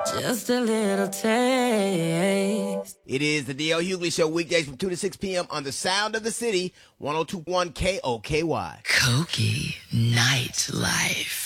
Just a little taste. It is the D.L. Hughley Show, weekdays from 2 to 6 p.m. on the Sound of the City, 102.1 KOKY. Cokie Nightlife.